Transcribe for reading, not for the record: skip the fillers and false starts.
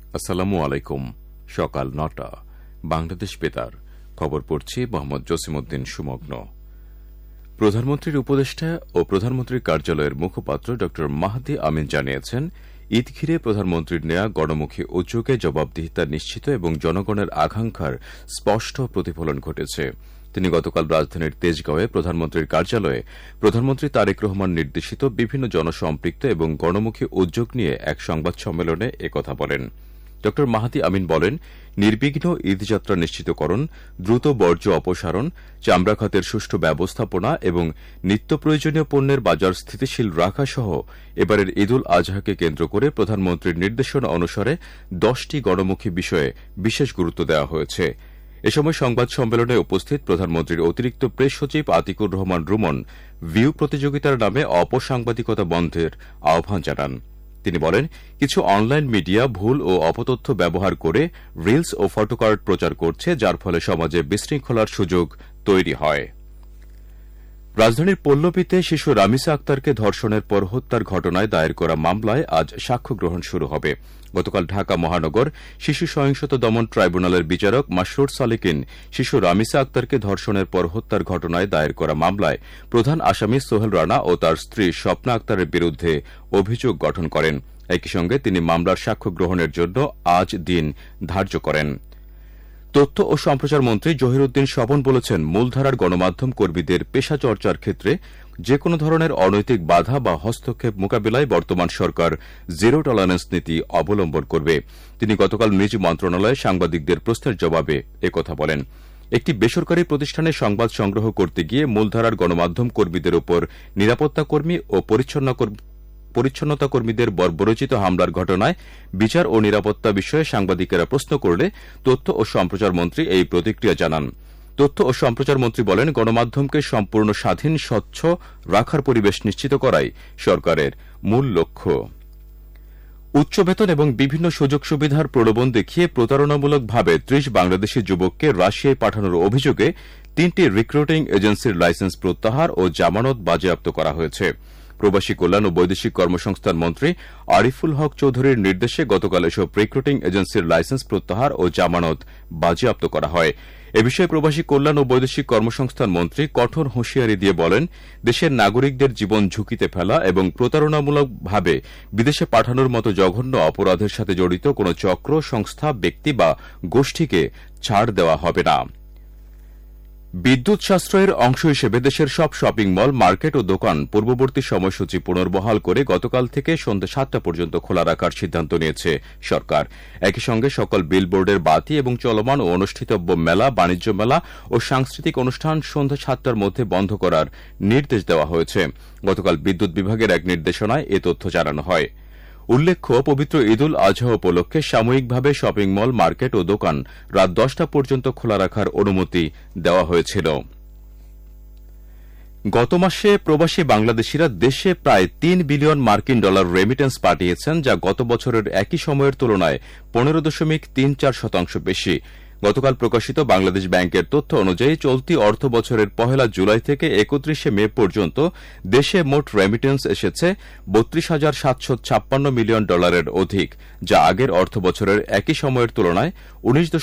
আসসালামু আলাইকুম। সকাল ৯টা বাংলাদেশ বেতার খবর পড়ছি মোহাম্মদ জসিমউদ্দিন সুমগ্ন। প্রধানমন্ত্রীর উপদেষ্টা ও প্রধানমন্ত্রীর কার্যালয়ের মুখপাত্র ড মাহদি আমিন জানিয়েছেন, ঈদ ঘিরে প্রধানমন্ত্রীর নেয়া গণমুখী উদ্যোগে জবাবদিহিতা নিশ্চিত এবং জনগণের আকাঙ্ক্ষার স্পষ্ট প্রতিফলন ঘটেছে। তিনি গতকাল রাজধানীর তেজগাঁওয়ে প্রধানমন্ত্রীর কার্যালয়ে প্রধানমন্ত্রী তারেক রহমান নির্দেশিত বিভিন্ন জনসম্পৃক্ত এবং গণমুখী উদ্যোগ নিয়ে এক সংবাদ সম্মেলনে একথা বলেন। ড মাহাদি আমিন বলেন, নির্বিঘ্ন ঈদযাত্রা নিশ্চিতকরণ, দ্রুত বর্জ্য অপসারণ, চামড়া খাতের সুষ্ঠু ব্যবস্থাপনা এবং নিত্য প্রয়োজনীয় পণ্যের বাজার স্থিতিশীল রাখা সহ এবারের ঈদুল আজহাকে কেন্দ্র করে প্রধানমন্ত্রীর নির্দেশনা অনুসারে 10টি গণমুখী বিষয়ে বিশেষ গুরুত্ব দেওয়া হয়েছে। এ সময় সংবাদ সম্মেলনে উপস্থিত প্রধানমন্ত্রীর অতিরিক্ত প্রেস সচিব আতিকুর রহমান রুমন ভিউ প্রতিযোগিতার নামে অপসাংবাদিকতা বন্ধের আহ্বান জানান। তিনি বলেন, কিছু অনলাইন মিডিয়া ভুল ও অপতথ্য ব্যবহার করে রিলস ও ফটোকার্ড প্রচার করছে, যার ফলে সমাজে বিশৃঙ্খলার সুযোগ তৈরি হয়। রাজধানীর পল্লবীতে শিশু রামিসা আক্তারকে ধর্ষণের পর হত্যার ঘটনায় দায়ের করা মামলায় আজ সাক্ষ্য গ্রহণ শুরু হবে। গতকাল ঢাকা মহানগর শিশু সহিংসতা দমন ট্রাইব্যুনালের বিচারক মাসরুর সালেকিন শিশু রামিসা আক্তারকে ধর্ষণের পর হত্যার ঘটনায় দায়ের করা মামলায় প্রধান আসামি সোহেল রানা ও তার স্ত্রী স্বপ্না আক্তারের বিরুদ্ধে অভিযোগ গঠন করেন। একই সঙ্গে তিনি মামলার সাক্ষ্য গ্রহণের জন্য আজ দিন ধার্য করেন। তথ্য ও সম্প্রচার মন্ত্রী জহিরুদ্দিন স্বপন বলেছেন, মূলধারার গণমাধ্যম কর্মীদের পেশা চর্চার ক্ষেত্রে যেকোনো ধরনের অনৈতিক বাধা বা হস্তক্ষেপ মোকাবিলায় বর্তমান সরকার জিরো টলারেন্স নীতি অবলম্বন করবে। তিনি গতকাল নিজ মন্ত্রণালয়ে সাংবাদিকদের প্রশ্নের জবাবে একথা বলেন। একটি বেসরকারি প্রতিষ্ঠানে সংবাদ সংগ্রহ করতে গিয়ে মূলধারার গণমাধ্যম কর্মীদের উপর নিরাপত্তা কর্মী ও পরিচ্ছন্নতা কর্মীদের বর্বরোচিত হামলার ঘটনায় বিচার ও নিরাপত্তা বিষয়ে সাংবাদিকেরা প্রশ্ন করলে তথ্য ও সম্প্রচার মন্ত্রী এই প্রতিক্রিয়া জানান। তথ্য ও সম্প্রচার মন্ত্রী বলেন, গণমাধ্যমকে সম্পূর্ণ স্বাধীন, স্বচ্ছ রাখার পরিবেশ নিশ্চিত করাই সরকারের মূল লক্ষ্য। উচ্চ বেতন এবং বিভিন্ন সুযোগ সুবিধার প্রলোভন দেখিয়ে প্রতারণামূলকভাবে ৩০ বাংলাদেশি যুবককে রাশিয়ায় পাঠানোর অভিযোগে 3টি রিক্রুটিং এজেন্সির লাইসেন্স প্রত্যাহার ও জামানত বাজেয়াপ্ত করা হয়েছে। প্রবাসী কল্যাণ ও বৈদেশিক কর্মসংস্থান মন্ত্রী আরিফুল হক চৌধুরীর নির্দেশে গতকাল এসব রিক্রুটিং এজেন্সির লাইসেন্স প্রত্যাহার ও জামানত বাজেয়াপ্ত করা হয়। এ বিষয়ে প্রবাসী কল্যাণ ও বৈদেশিক কর্মসংস্থান মন্ত্রী কঠোর হুঁশিয়ারি দিয়ে বলেন, দেশের নাগরিকদের জীবন ঝুঁকিতে ফেলা এবং প্রতারণামূলকভাবে বিদেশে পাঠানোর মতো জঘন্য অপরাধের সাথে জড়িত কোনো চক্র, সংস্থা, ব্যক্তি বা গোষ্ঠীকে ছাড় দেওয়া হবে না। বিদ্যুৎ সাশ্রয়ের অংশ হিসেবে দেশের সব শপিং মল, মার্কেট ও দোকান পূর্ববর্তী সময়সূচি পুনর্বহাল করে গতকাল থেকে সন্ধ্যা 7টা পর্যন্ত খোলা রাখার সিদ্ধান্ত নিয়েছে সরকার। একই সঙ্গে সকল বিলবোর্ডের বাতি এবং চলমান ও অনুষ্ঠিতব্য মেলা, বাণিজ্য মেলা ও সাংস্কৃতিক অনুষ্ঠান সন্ধ্যা 7টার মধ্যে বন্ধ করার নির্দেশ দেওয়া হয়েছে। গতকাল বিদ্যুৎ বিভাগের এক নির্দেশনায় এ তথ্য জানানো হয়। উল্লেখ্য, পবিত্র ঈদুল আজহা উপলক্ষে সাময়িকভাবে শপিং মল, মার্কেট ও দোকান রাত 10টা পর্যন্ত খোলা রাখার অনুমতি দেওয়া হয়েছিল। গত মাসে প্রবাসী বাংলাদেশিরা দেশে প্রায় 3 বিলিয়ন মার্কিন ডলার রেমিটেন্স পাঠিয়েছেন, যা গত বছরের একই সময়ের তুলনায় 15.34% বেশি। গতকাল প্রকাশিত বাংলাদেশ ব্যাংকের তথ্য অনুযায়ী চলতি অর্থ বছরের 1 জুলাই থেকে 31 মে পর্যন্ত দেশে মোট রেমিটেন্স এসেছে 32,756 মিলিয়ন ডলারের অধিক, যা আগের অর্থ বছরের একই সময়ের তুলনায় 19